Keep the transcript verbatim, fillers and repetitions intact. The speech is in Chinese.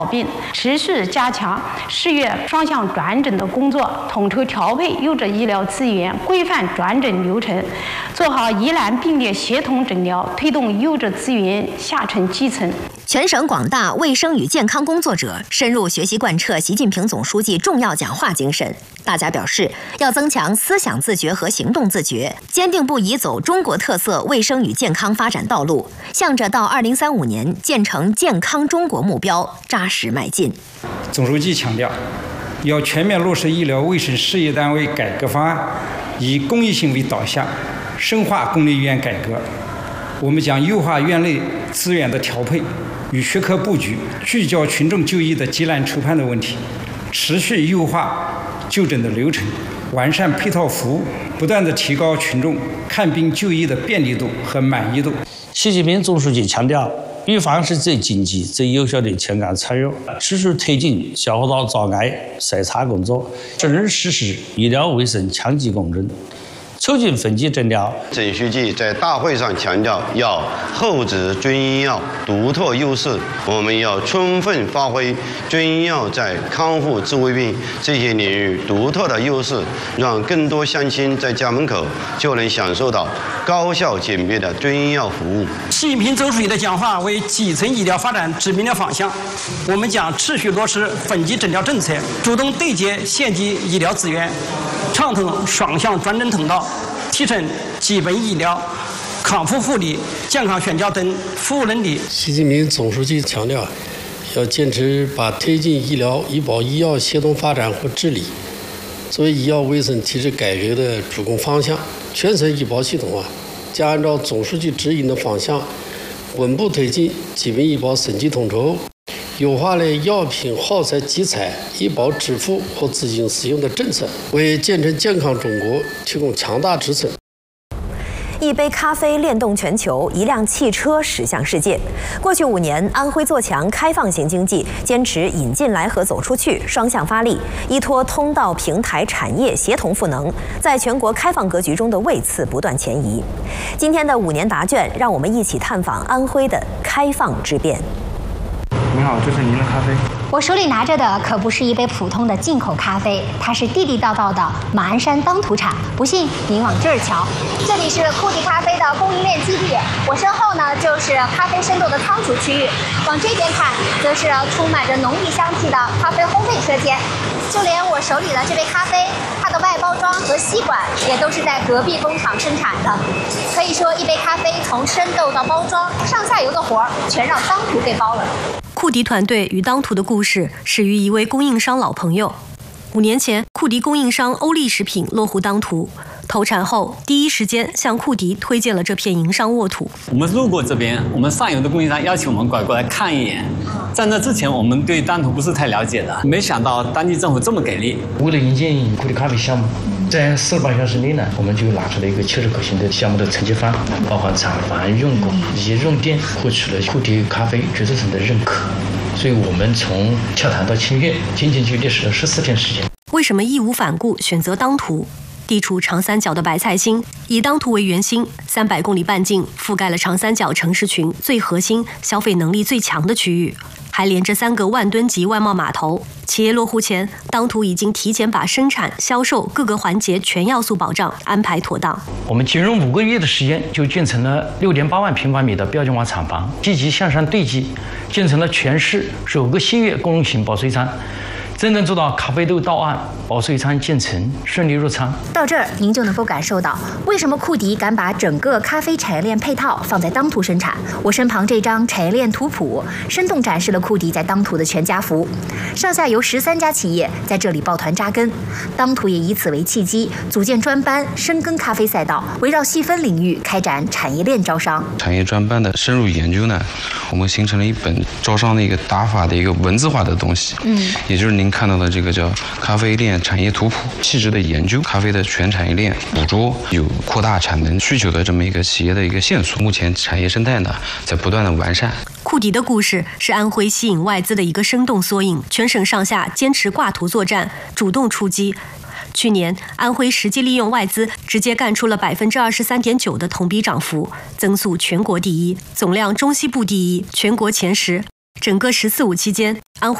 病，持续加强事业双向转诊的工作，统筹调配优质医疗资源，规范转诊流程，做好疑难并列协同诊疗，推动优质资源下沉基层。 全省广大卫生与健康工作者深入学习贯彻习近平总书记重要讲话精神。大家表示，要增强思想自觉和行动自觉，坚定不移走中国特色卫生与健康发展道路，向着到二零三五年建成健康中国目标扎实迈进。 总书记强调，要全面落实医疗卫生事业单位改革方案，以公益性为导向，深化公立医院改革。我们将优化院内资源的调配与学科布局，聚焦群众就医的急难愁盼的问题，持续优化就诊的流程，完善配套服务，不断地提高群众看病就医的便利度和满意度。 习近平总书记强调，预防是最经济、最有效的情感参与，持续推进消化道早癌筛查工作，真正实施医疗卫生强基共振，促进分级诊疗。 总书记在大会上强调，要厚植中医药独特优势，我们要充分发挥中医药在康复治胃病这些领域独特的优势，让更多乡亲在家门口就能享受到高效简便的中医药服务。 习近平总书记的讲话为基层医疗发展指明了方向，我们将持续落实分级诊疗政策，主动对接县级医疗资源，畅通双向转诊通道，提升基本医疗、康复护理、健康宣教等服务能力。 习近平总书记强调，要坚持把推进医疗医保医药协同发展和治理作为医药卫生体制改革的主攻方向。全省医保系统啊，将按照总书记指引的方向，稳步推进基本医保审计统筹，优化了药品耗材集采、医保支付和资金使用的政策，为建成健康中国提供强大支撑。 一杯咖啡链动全球，一辆汽车驶向世界。过去五年，安徽做强开放型经济，坚持引进来和走出去双向发力，依托通道平台产业协同赋能，在全国开放格局中的位次不断前移。今天的五年答卷，让我们一起探访安徽的开放之变。 您好，这是您的咖啡。 我手里拿着的可不是一杯普通的进口咖啡，它是地地道道的马鞍山当土产。不信您往这儿瞧，这里是库迪咖啡的供应链基地，我身后呢就是咖啡生豆的仓储区域，往这边看则是充满着浓郁香气的咖啡烘焙车间。就连我手里的这杯咖啡，它的外包装和吸管也都是在隔壁工厂生产的。可以说，一杯咖啡从生豆到包装，上下游的活儿全让当涂给包了。 库迪团队与当涂的故事始于一位供应商老朋友。五年前，库迪供应商欧力食品落户当涂，投产后第一时间向库迪推荐了这片营商沃土。 我们路过这边，我们上游的供应商邀请我们拐过来看一眼。在那之前，我们对当涂不是太了解的，没想到当地政府这么给力。 为了引进库迪咖啡项目，在四十八小时内呢，我们就拿出了一个切实可行的项目的承接方案，包含厂房、用工以及用电，获取了库迪咖啡决策层的认可。所以我们从洽谈到签约，仅仅就历时了十四天时间。 为什么义无反顾选择当涂？地处长三角的白菜心，以当涂为圆心，三百公里半径覆盖了长三角城市群最核心、消费能力最强的区域，还连着三个万吨级外贸码头。企业落户前，当涂已经提前把生产、销售各个环节全要素保障安排妥当。 我们仅用五个月的时间，就建成了六点八万平方米的标准化厂房，积极向上对接，建成了全市首个新月公用型保税仓。真正做到咖啡豆到岸，保税仓建成，顺利入仓。 到这儿，您就能够感受到为什么库迪敢把整个咖啡产业链配套放在当涂生产。我身旁这张产业链图谱，生动展示了库迪在当涂的全家福。上下游十三家企业在这里抱团扎根，当涂也以此为契机，组建专班，深耕咖啡赛道，围绕细分领域开展产业链招商。 产业专班的深入研究呢，我们形成了一本招商的一个打法的一个文字化的东西。嗯，也就是您看到的这个叫咖啡链产业图谱，细致的研究咖啡的全产业链，捕捉有扩大产能需求的这么一个企业的一个线索。目前产业生态呢在不断的完善。 库迪的故事是安徽吸引外资的一个生动缩影，全省上下坚持挂图作战，主动出击。去年，安徽实际利用外资直接干出了百分之二十三点九的同比涨幅，增速全国第一，总量中西部第一，全国前十。 整个“十四五”期间，安徽